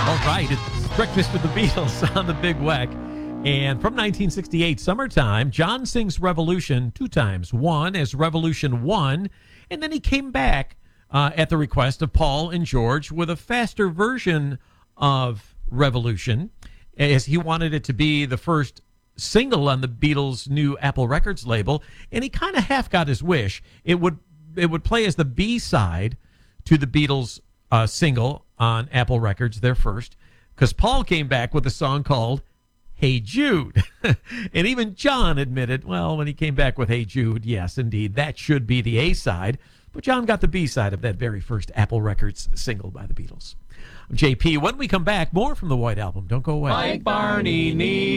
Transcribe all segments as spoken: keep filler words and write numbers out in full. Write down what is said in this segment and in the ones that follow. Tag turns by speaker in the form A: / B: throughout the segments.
A: All right, it's Breakfast with the Beatles on the Big Weck. And from nineteen sixty-eight, Summertime, John sings Revolution two times. One as Revolution one, and then he came back uh, at the request of Paul and George with a faster version of Revolution, as he wanted it to be the first single on the Beatles' new Apple Records label, and he kind of half got his wish. It would it would play as the B-side to the Beatles' uh, single on Apple Records, their first, because Paul came back with a song called Hey Jude. And even John admitted, well, when he came back with Hey Jude, yes, indeed, that should be the A-side. But John got the B-side of that very first Apple Records single by the Beatles. I'm J P. When we come back, more from the White Album. Don't go away.
B: Mike Barney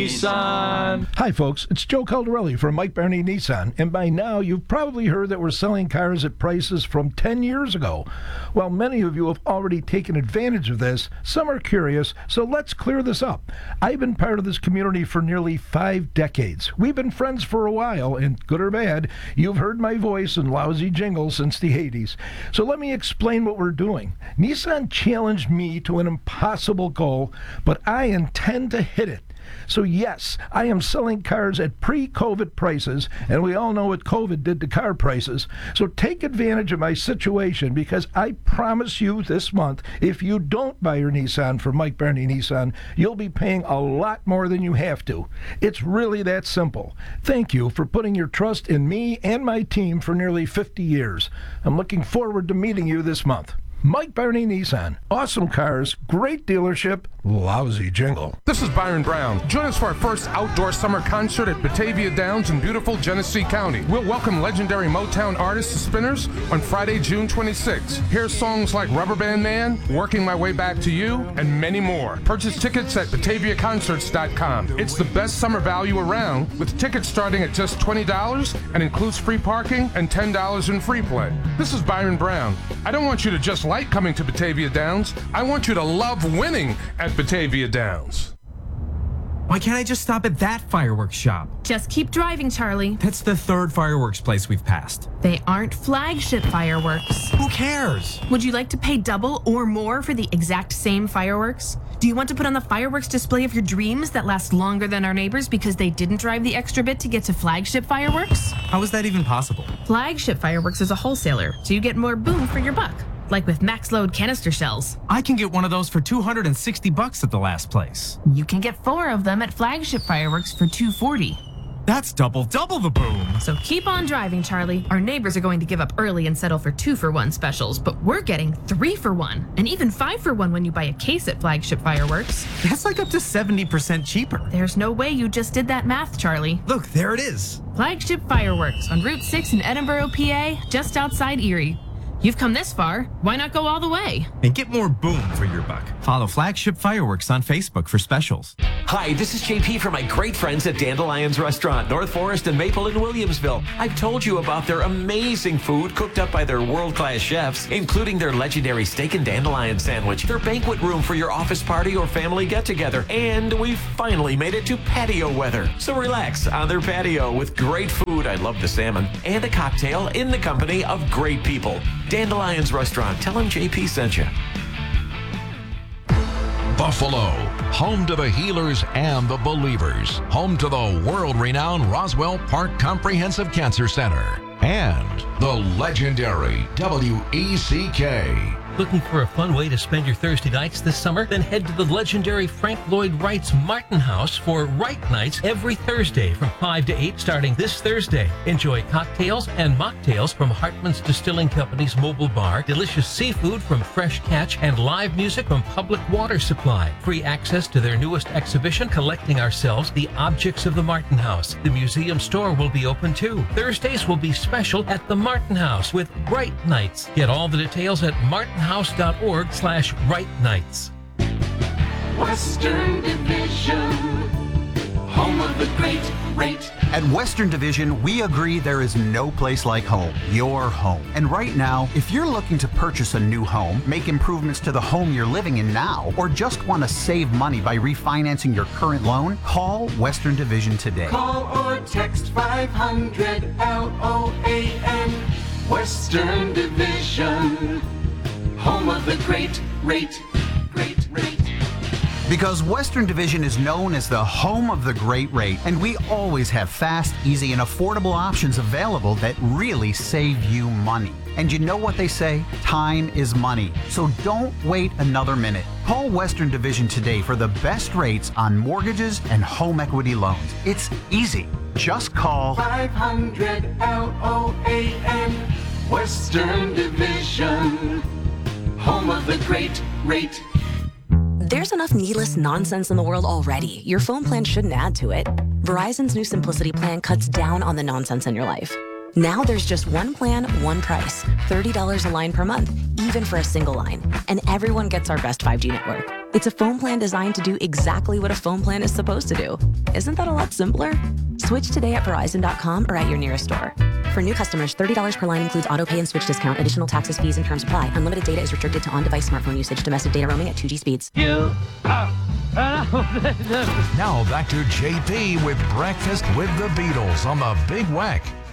B: Nissan.
C: Hi, folks. It's Joe Caldarelli from Mike Barney Nissan. And by now, you've probably heard that we're selling cars at prices from ten years ago. Well, many of you have already taken advantage of this. Some are curious, so let's clear this up. I've been part of this community for nearly five decades. We've been friends for a while, and good or bad, you've heard my voice and lousy jingles since the eighties. So let me explain what we're doing. Nissan challenged me to an impossible goal, but I intend to hit it. So yes, I am selling cars at pre-COVID prices, and we all know what COVID did to car prices. So take advantage of my situation, because I promise you this month, if you don't buy your Nissan from Mike Barney Nissan, you'll be paying a lot more than you have to. It's really that simple. Thank you for putting your trust in me and my team for nearly fifty years. I'm looking forward to meeting you this month. Mike Barney Nissan. Awesome cars, great dealership, lousy jingle.
D: This is Byron Brown. Join us for our first outdoor summer concert at Batavia Downs in beautiful Genesee County. We'll welcome legendary Motown artists, The Spinners, on Friday, June twenty-sixth. Hear songs like Rubber Band Man, Working My Way Back to You, and many more. Purchase tickets at batavia concerts dot com. It's the best summer value around, with tickets starting at just twenty dollars and includes free parking and ten dollars in free play. This is Byron Brown. I don't want you to just like coming to Batavia Downs. I want you to love winning at Batavia Downs.
E: Why can't I just stop at that fireworks shop?
F: Just keep driving, Charlie.
E: That's the third fireworks place we've passed.
F: They aren't flagship fireworks.
E: Who cares?
F: Would you like to pay double or more for the exact same fireworks? Do you want to put on the fireworks display of your dreams that last longer than our neighbors because they didn't drive the extra bit to get to flagship fireworks?
E: How is that even possible?
F: Flagship Fireworks is a wholesaler, so you get more boom for your buck. Like with max load canister shells.
E: I can get one of those for two hundred sixty bucks at the last place.
F: You can get four of them at Flagship Fireworks for two hundred forty dollars.
E: That's double, double the boom.
F: So keep on driving, Charlie. Our neighbors are going to give up early and settle for two for one specials, but we're getting three for one and even five for one when you buy a case at Flagship Fireworks.
E: That's like up to seventy percent cheaper.
F: There's no way you just did that math, Charlie.
E: Look, there it is.
F: Flagship Fireworks on Route six in Edinburgh, P A, just outside Erie. You've come this far, why not go all the way?
E: And get more boom for your buck. Follow Flagship Fireworks on Facebook for specials.
G: Hi, this is J P from my great friends at Dandelions Restaurant, North Forest and Maple in Williamsville. I've told you about their amazing food cooked up by their world-class chefs, including their legendary steak and dandelion sandwich, their banquet room for your office party or family get-together, and we've finally made it to patio weather. So relax on their patio with great food, I love the salmon, and a cocktail in the company of great people. Dandelions Restaurant. Tell them J P sent you.
H: Buffalo, home to the healers and the believers, home to the world-renowned Roswell Park Comprehensive Cancer Center, and the legendary W E C K.
A: Looking for a fun way to spend your Thursday nights this summer? Then head to the legendary Frank Lloyd Wright's Martin House for Wright Nights every Thursday from five to eight starting this Thursday. Enjoy cocktails and mocktails from Hartman's Distilling Company's mobile bar, delicious seafood from Fresh Catch, and live music from Public Water Supply. Free access to their newest exhibition, Collecting Ourselves, The Objects of the Martin House. The museum store will be open too. Thursdays will be special at the Martin House with Wright Nights. Get all the details at martin house dot org slash Wright Nights.
B: Western Division, home of the great rate.
I: At Western Division, we agree there is no place like home, your home. And right now, if you're looking to purchase a new home, make improvements to the home you're living in now, or just want to save money by refinancing your current loan, call Western Division today.
B: Call or text five hundred L O A N. Western Division, home of the great rate, great rate.
I: Because Western Division is known as the home of the great rate, and we always have fast, easy, and affordable options available that really save you money. And you know what they say? Time is money. So don't wait another minute. Call Western Division today for the best rates on mortgages and home equity loans. It's easy. Just call
B: five hundred L O A N, Western Division, home of the great rate.
J: There's enough needless nonsense in the world already. Your phone plan shouldn't add to it. Verizon's new Simplicity plan cuts down on the nonsense in your life. Now there's just one plan, one price. thirty dollars a line per month, even for a single line. And everyone gets our best five G network. It's a phone plan designed to do exactly what a phone plan is supposed to do. Isn't that a lot simpler? Switch today at Verizon dot com or at your nearest store. For new customers, thirty dollars per line includes auto pay and switch discount. Additional taxes, fees, and terms apply. Unlimited data is restricted to on-device smartphone usage. Domestic data roaming at two G speeds.
H: You Now back to J P with Breakfast with the Beatles on the Big Wack